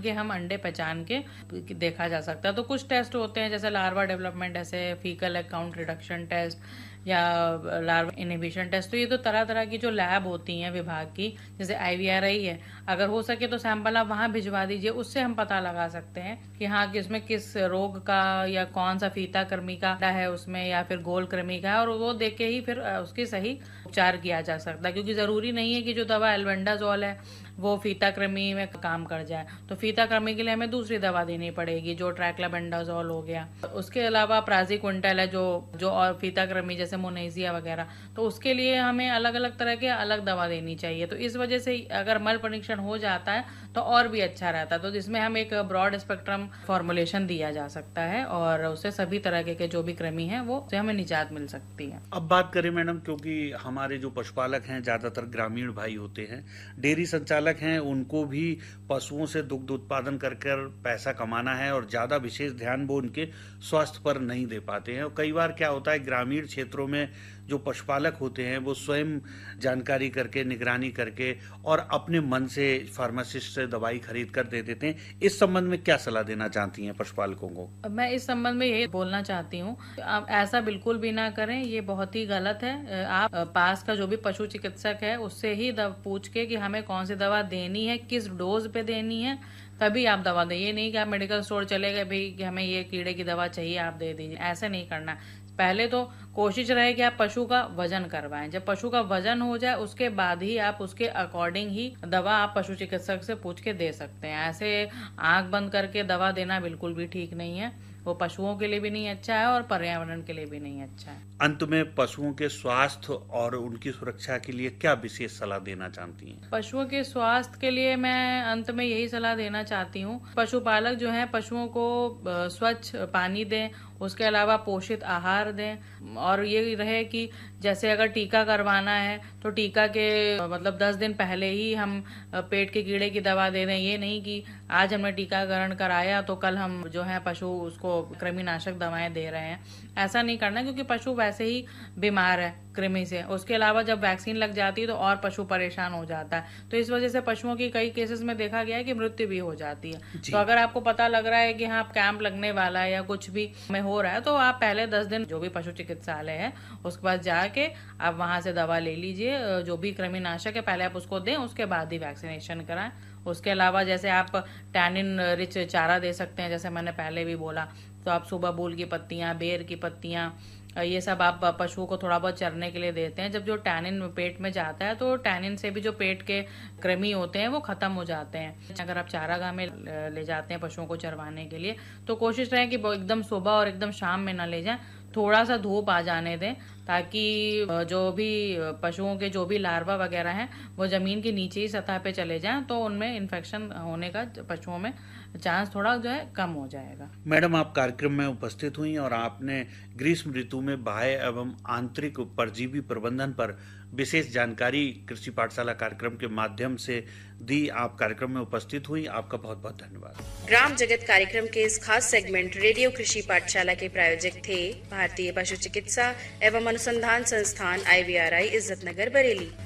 उनके हम अंडे पहचान के देखा जा सकता है। तो कुछ टेस्ट होते हैं जैसे लार्वा डेवलपमेंट, ऐसे फीकल अकाउंट रिडक्शन टेस्ट या लार्वा इनहिबिशन टेस्ट। तो ये तो तरह तरह की जो लैब होती हैं विभाग की, जैसे IVRI है, अगर हो सके तो सैंपल आप वहां भिजवा दीजिए, उससे हम पता लगा सकते हैं कि हाँ कि उसमें किस रोग का या कौन सा फीता कृमि का है उसमें, या फिर गोल कृमि का है, और वो देख के ही फिर उसकी सही उपचार किया जा सकता है। क्योंकि जरूरी नहीं है कि जो दवा एल्बेंडाजोल है वो फीता कृमि में काम कर जाए, तो फीता कृमि के लिए हमें दूसरी दवा देनी पड़ेगी जो ट्रैक्लाबेंडाजोल हो गया। उसके अलावा प्राजिक्विंटल है जो और फीता कृमि जैसे मोनेजिया वगैरह, तो उसके लिए हमें अलग अलग तरह के अलग दवा देनी चाहिए। तो इस वजह से अगर मल परीक्षण हो जाता है तो और भी अच्छा रहता है। तो जिसमें हम एक ब्रॉड स्पेक्ट्रम फॉर्मुलेशन दिया जा सकता है और उससे सभी तरह के जो भी कृमि हैं वो से हमें निजात मिल सकती है। अब बात करें मैडम, क्योंकि हमारे जो पशुपालक हैं ज्यादातर ग्रामीण भाई होते हैं, डेयरी संचालक हैं, उनको भी पशुओं से दुग्ध उत्पादन कर पैसा कमाना है और ज्यादा विशेष ध्यान वो उनके स्वास्थ्य पर नहीं दे पाते हैं। और कई बार क्या होता है, ग्रामीण क्षेत्रों में जो पशुपालक होते हैं वो स्वयं जानकारी करके, निगरानी करके और अपने मन से फार्मासिस्ट से दवाई खरीद कर दे देते हैं। इस संबंध में क्या सलाह देना चाहती हैं पशुपालकों को? मैं इस संबंध में यही बोलना चाहती हूँ, आप ऐसा बिल्कुल भी ना करें, ये बहुत ही गलत है। आप पास का जो भी पशु चिकित्सक है उससे ही पूछ के कि हमें कौन सी दवा देनी है, किस डोज पे देनी है, तभी आप दवा दें। ये नहीं कि आप मेडिकल स्टोर चले गए भाई कि हमें ये कीड़े की दवा चाहिए आप दे दीजिए, ऐसे नहीं करना। पहले तो कोशिश रहे कि आप पशु का वजन करवाएं। जब पशु का वजन हो जाए उसके बाद ही आप उसके अकॉर्डिंग ही दवा आप पशु चिकित्सक से पूछ के दे सकते हैं। ऐसे आंख बंद करके दवा देना बिल्कुल भी ठीक नहीं है, वो पशुओं के लिए भी नहीं अच्छा है और पर्यावरण के लिए भी नहीं अच्छा है। अंत में पशुओं के स्वास्थ्य और उनकी सुरक्षा के लिए क्या विशेष सलाह देना चाहती हैं? पशुओं के स्वास्थ्य के लिए मैं अंत में यही सलाह देना चाहती हूँ, पशुपालक जो है पशुओं को स्वच्छ पानी दें, उसके अलावा पोषित आहार दें, और ये रहे कि जैसे अगर टीका करवाना है तो टीका के मतलब 10 दिन पहले ही हम पेट के कीड़े की दवा दे दें। ये नहीं कि आज हमने टीकाकरण कराया तो कल हम जो है पशु उसको कृमिनाशक दवाएं दे रहे हैं, ऐसा नहीं करना, क्योंकि पशु वैसे ही बीमार है कृमि से। उसके अलावा जब वैक्सीन लग जाती है तो और पशु परेशान हो जाता है। तो इस वजह से पशुओं की कई केसेस में देखा गया है कि मृत्यु भी हो जाती है। तो अगर आपको पता लग रहा है कि हाँ कैंप लगने वाला है या कुछ भी में हो रहा है, तो आप पहले 10 दिन जो भी पशु चिकित्सालय है उसके बाद जाके आप वहां से दवा ले लीजिए, जो भी कृमिनाशक है पहले आप उसको दें, उसके बाद ही वैक्सीनेशन कराएं। उसके अलावा जैसे आप टैनिन रिच चारा दे सकते हैं, जैसे मैंने पहले भी बोला, तो आप सुबह बूल की पत्तियां, बेर की पत्तियां, ये सब आप पशुओं को थोड़ा बहुत चरने के लिए देते हैं। जब जो टैनिन पेट में जाता है तो टैनिन से भी जो पेट के कृमि होते हैं वो खत्म हो जाते हैं। अगर आप चारागाह में ले जाते हैं पशुओं को चरवाने के लिए तो कोशिश रहे कि एकदम सुबह और एकदम शाम में ना ले जाएं, थोड़ा सा धूप आ जाने दें, ताकि जो भी पशुओं के जो भी लार्वा वगैरह हैं वो जमीन के नीचे ही सतह पे चले जाएं, तो उनमें इन्फेक्शन होने का पशुओं में चांस थोड़ा जो है कम हो जाएगा। मैडम, आप कार्यक्रम में उपस्थित हुई और आपने ग्रीष्म ऋतु में बाह्य एवं आंतरिक परजीवी प्रबंधन पर विशेष जानकारी कृषि पाठशाला कार्यक्रम के माध्यम से दी। आप कार्यक्रम में उपस्थित हुई, आपका बहुत बहुत धन्यवाद। ग्राम जगत कार्यक्रम के इस खास सेगमेंट रेडियो कृषि पाठशाला के प्रायोजक थे भारतीय पशु चिकित्सा एवं अनुसंधान संस्थान IVRI इज्जतनगर बरेली।